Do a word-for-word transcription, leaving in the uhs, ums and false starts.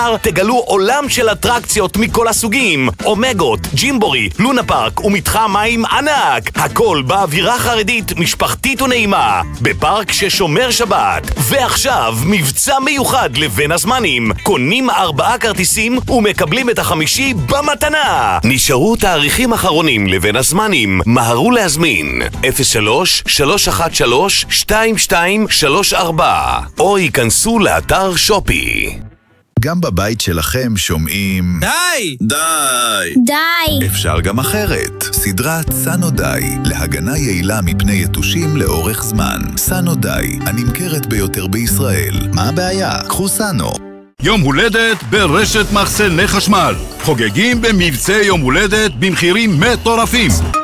תגלו עולם של אטרקציות מכל הסוגים, אומגות, ג'ימבורי, לונה פארק ומתחם מים ענק, הכל באווירה חרדית, משפחתית ונעימה, בפארק ששומר שבת. ועכשיו מבצע מיוחד לבין הזמנים, קונים ארבעה כרטיסים ומקבלים את החמישי במתנה. נשארו תאריכים אחרונים לבין הזמנים, מהרו להזמין אפס שלוש שלוש אחת שלוש שתיים שתיים שלוש ארבע או ייכנסו לאתר שופי. גם בבית שלכם שומעים די! די! די! אפשר גם אחרת. סדרת סנו די, להגנה יעילה מפני יתושים לאורך זמן. סנו די, הנמכרת ביותר בישראל. מה הבעיה? קחו סנו. יום הולדת ברשת מחסני חשמל. חוגגים במבצע יום הולדת במחירים מטורפים.